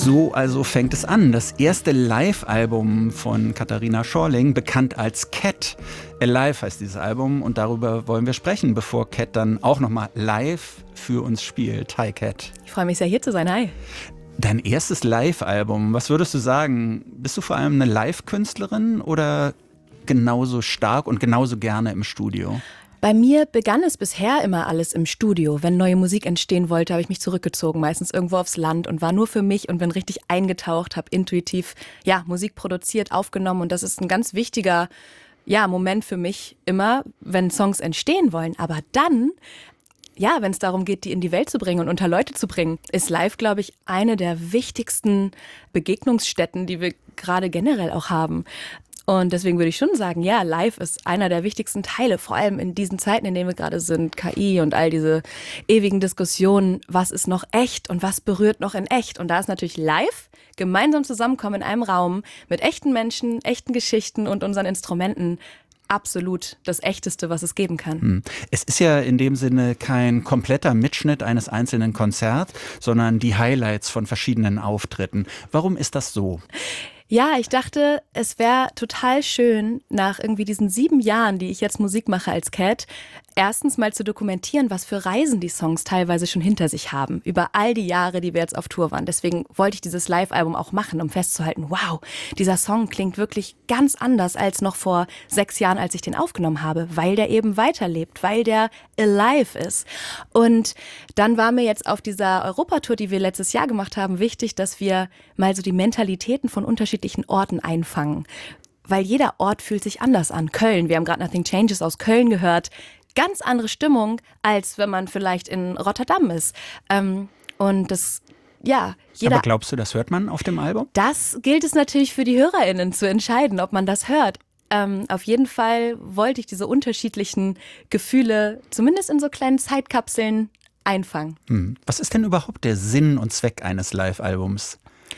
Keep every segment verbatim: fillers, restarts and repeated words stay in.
So also fängt es an. Das erste Live-Album von Katharina Schorling, bekannt als Cat. Alive heißt dieses Album und darüber wollen wir sprechen, bevor Cat dann auch nochmal live für uns spielt. Hi Cat. Ich freue mich sehr, hier zu sein. Hi. Dein erstes Live-Album, was würdest du sagen? Bist du vor allem eine Live-Künstlerin oder genauso stark und genauso gerne im Studio? Bei mir begann es bisher immer alles im Studio. Wenn neue Musik entstehen wollte, habe ich mich zurückgezogen, meistens irgendwo aufs Land und war nur für mich und bin richtig eingetaucht, habe intuitiv ja, Musik produziert, aufgenommen und das ist ein ganz wichtiger ja, Moment für mich immer, wenn Songs entstehen wollen. Aber dann, ja, wenn es darum geht, die in die Welt zu bringen und unter Leute zu bringen, ist live, glaube ich, eine der wichtigsten Begegnungsstätten, die wir gerade generell auch haben. Und deswegen würde ich schon sagen, ja, live ist einer der wichtigsten Teile, vor allem in diesen Zeiten, in denen wir gerade sind, K I und all diese ewigen Diskussionen, was ist noch echt und was berührt noch in echt. Und da ist natürlich live, gemeinsam zusammenkommen in einem Raum mit echten Menschen, echten Geschichten und unseren Instrumenten absolut das Echteste, was es geben kann. Es ist ja in dem Sinne kein kompletter Mitschnitt eines einzelnen Konzerts, sondern die Highlights von verschiedenen Auftritten. Warum ist das so? Ja, ich dachte, es wäre total schön, nach irgendwie diesen sieben Jahren, die ich jetzt Musik mache als Cat, erstens mal zu dokumentieren, was für Reisen die Songs teilweise schon hinter sich haben, über all die Jahre, die wir jetzt auf Tour waren. Deswegen wollte ich dieses Live-Album auch machen, um festzuhalten, wow, dieser Song klingt wirklich ganz anders als noch vor sechs Jahren, als ich den aufgenommen habe, weil der eben weiterlebt, weil der alive ist. Und dann war mir jetzt auf dieser Europatour, die wir letztes Jahr gemacht haben, wichtig, dass wir mal so die Mentalitäten von unterschiedlichen Orten einfangen. Weil jeder Ort fühlt sich anders an. Köln, wir haben gerade Nothing Changes aus Köln gehört. Ganz andere Stimmung, als wenn man vielleicht in Rotterdam ist. Ähm, und das, ja, jeder... Aber glaubst du, das hört man auf dem Album? Das gilt es natürlich für die HörerInnen zu entscheiden, ob man das hört. Ähm, auf jeden Fall wollte ich diese unterschiedlichen Gefühle zumindest in so kleinen Zeitkapseln einfangen. Hm. Was ist denn überhaupt der Sinn und Zweck eines Live-Albums?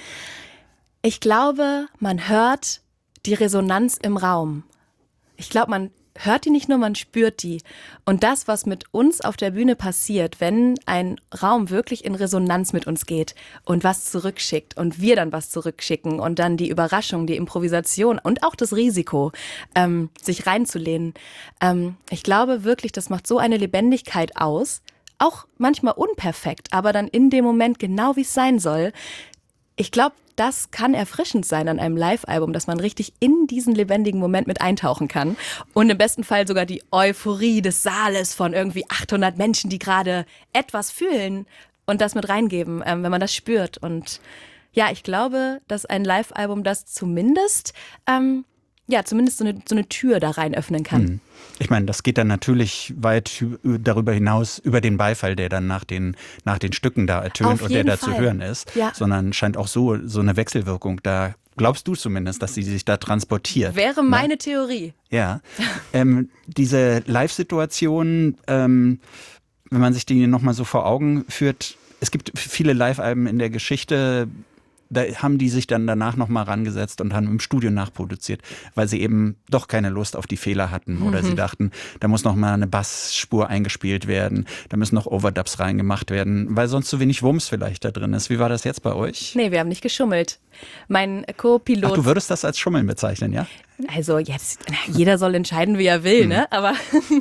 Ich glaube, man hört die Resonanz im Raum. Ich glaube, man hört die nicht nur, man spürt die. Und das, was mit uns auf der Bühne passiert, wenn ein Raum wirklich in Resonanz mit uns geht und was zurückschickt und wir dann was zurückschicken und dann die Überraschung, die Improvisation und auch das Risiko, ähm, sich reinzulehnen. Ähm, ich glaube wirklich, das macht so eine Lebendigkeit aus, auch manchmal unperfekt, aber dann in dem Moment genau, wie es sein soll. Ich glaube, das kann erfrischend sein an einem Live-Album, dass man richtig in diesen lebendigen Moment mit eintauchen kann. Und im besten Fall sogar die Euphorie des Saales von irgendwie achthundert Menschen, die gerade etwas fühlen und das mit reingeben, ähm, wenn man das spürt. Und ja, ich glaube, dass ein Live-Album das zumindest... Ähm, ja, zumindest so eine, so eine Tür da rein öffnen kann. Ich meine, das geht dann natürlich weit darüber hinaus, über den Beifall, der dann nach den, nach den Stücken da ertönt und der da zu hören ist, ja. Sondern scheint auch so, so eine Wechselwirkung da, glaubst du zumindest, dass sie sich da transportiert. Wäre meine Theorie. Ja, ähm, diese Live-Situation, ähm, wenn man sich die nochmal so vor Augen führt, es gibt viele Live-Alben in der Geschichte, da haben die sich dann danach nochmal rangesetzt und haben im Studio nachproduziert, weil sie eben doch keine Lust auf die Fehler hatten. Oder mhm. sie dachten, da muss nochmal eine Bassspur eingespielt werden, da müssen noch Overdubs reingemacht werden, weil sonst zu wenig Wumms vielleicht da drin ist. Wie war das jetzt bei euch? Nee, wir haben nicht geschummelt. Mein Co-Pilot... Ach, du würdest das als Schummeln bezeichnen, ja? Also jetzt, jeder soll entscheiden, wie er will, mhm. ne? Aber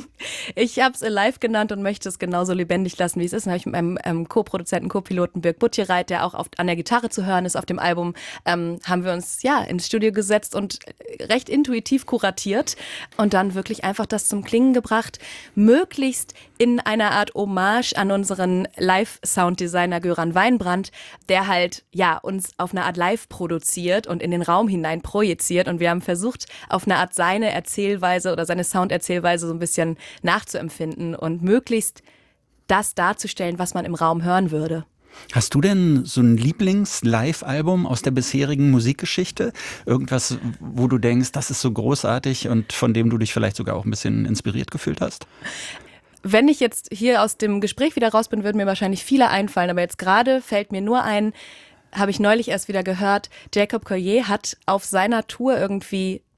ich habe es Alive genannt und möchte es genauso lebendig lassen, wie es ist. Dann habe ich mit meinem ähm, Co-Produzenten, Co-Piloten Birk Butchereit, der auch auf, an der Gitarre zu hören ist auf dem Album, ähm, haben wir uns ja ins Studio gesetzt und recht intuitiv kuratiert und dann wirklich einfach das zum Klingen gebracht, möglichst in einer Art Hommage an unseren Live-Sounddesigner Göran Weinbrand, der halt ja uns auf eine Art live produziert und in den Raum hinein projiziert und wir haben versucht, auf eine Art seine Erzählweise oder seine Sounderzählweise so ein bisschen nachzuempfinden und möglichst das darzustellen, was man im Raum hören würde. Hast du denn so ein Lieblings-Live-Album aus der bisherigen Musikgeschichte? Irgendwas, wo du denkst, das ist so großartig und von dem du dich vielleicht sogar auch ein bisschen inspiriert gefühlt hast? Wenn ich jetzt hier aus dem Gespräch wieder raus bin, würden mir wahrscheinlich viele einfallen, aber jetzt gerade fällt mir nur ein, habe ich neulich erst wieder gehört, Jacob Collier hat auf seiner Tour irgendwie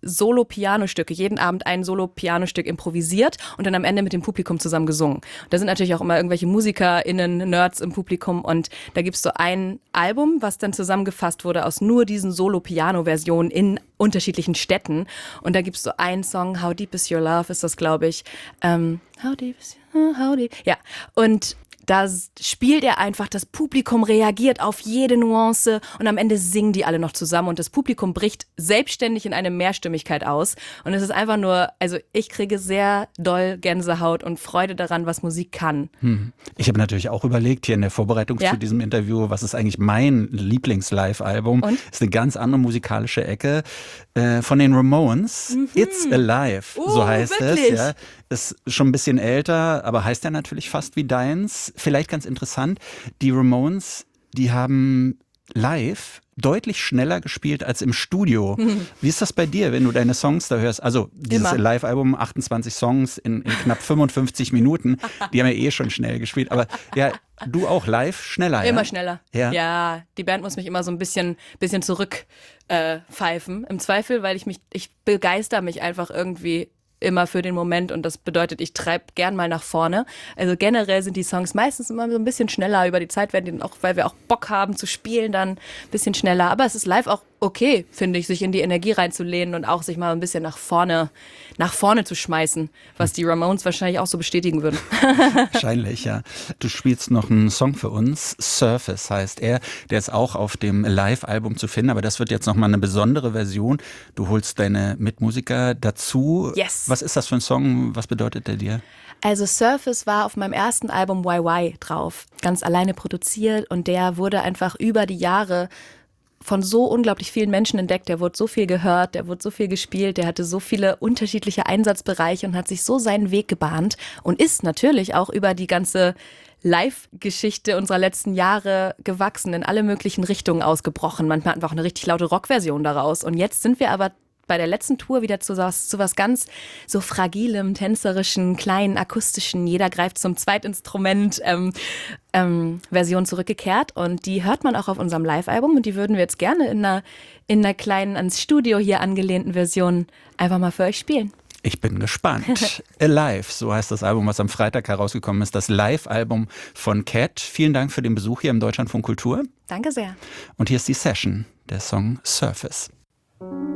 Solo-Pianostücke, jeden Abend ein Solo-Pianostück improvisiert und dann am Ende mit dem Publikum zusammen gesungen. Da sind natürlich auch immer irgendwelche MusikerInnen, Nerds im Publikum und da gibt es so ein Album, was dann zusammengefasst wurde aus nur diesen Solo-Piano-Versionen in unterschiedlichen Städten und da gibt es so einen Song, How Deep Is Your Love ist das, glaube ich. Ähm, how deep is your, how deep, ja, und da spielt er einfach, das Publikum reagiert auf jede Nuance und am Ende singen die alle noch zusammen und das Publikum bricht selbstständig in eine Mehrstimmigkeit aus. Und es ist einfach nur, also ich kriege sehr doll Gänsehaut und Freude daran, was Musik kann. Hm. Ich habe natürlich auch überlegt hier in der Vorbereitung ja? zu diesem Interview, was ist eigentlich mein Lieblings-Live-Album? Und? Ist eine ganz andere musikalische Ecke äh, von den Ramones. Mhm. It's Alive, oh, so heißt wirklich? es. Ja. Ist schon ein bisschen älter, aber heißt ja natürlich fast wie deins. Vielleicht ganz interessant, die Ramones, die haben live deutlich schneller gespielt als im Studio. Mhm. Wie ist das bei dir, wenn du deine Songs da hörst? Also dieses Immer. Live-Album, achtundzwanzig Songs in, in knapp fünfundfünfzig Minuten, die haben ja eh schon schnell gespielt. Aber ja, du auch live schneller, Immer ja? schneller. Ja. ja, die Band muss mich immer so ein bisschen, bisschen zurückpfeifen. Äh, Im Zweifel, weil ich mich, ich begeister mich einfach irgendwie immer für den Moment und das bedeutet, ich treibe gern mal nach vorne. Also generell sind die Songs meistens immer so ein bisschen schneller. Über die Zeit werden die auch, weil wir auch Bock haben zu spielen, dann ein bisschen schneller. Aber es ist live auch okay, finde ich, sich in die Energie reinzulehnen und auch sich mal ein bisschen nach vorne, nach vorne zu schmeißen, was die Ramones wahrscheinlich auch so bestätigen würden. Wahrscheinlich, ja. Du spielst noch einen Song für uns, Surface heißt er. Der ist auch auf dem Live-Album zu finden, aber das wird jetzt nochmal eine besondere Version. Du holst deine Mitmusiker dazu. Yes. Was ist das für ein Song? Was bedeutet der dir? Also Surface war auf meinem ersten Album Y Y drauf, ganz alleine produziert und der wurde einfach über die Jahre von so unglaublich vielen Menschen entdeckt, der wurde so viel gehört, der wurde so viel gespielt, der hatte so viele unterschiedliche Einsatzbereiche und hat sich so seinen Weg gebahnt und ist natürlich auch über die ganze Live-Geschichte unserer letzten Jahre gewachsen, in alle möglichen Richtungen ausgebrochen. Manchmal hatten wir auch eine richtig laute Rockversion daraus und jetzt sind wir aber bei der letzten Tour wieder zu was, zu was ganz so fragilem, tänzerischen, kleinen, akustischen, jeder greift zum Zweitinstrument ähm, ähm, Version zurückgekehrt und die hört man auch auf unserem Live-Album und die würden wir jetzt gerne in einer, in einer kleinen, ans Studio hier angelehnten Version einfach mal für euch spielen. Ich bin gespannt. Alive, so heißt das Album, was am Freitag herausgekommen ist, das Live-Album von Cat. Vielen Dank für den Besuch hier im Deutschlandfunk Kultur. Danke sehr. Und hier ist die Session, der Song Surface.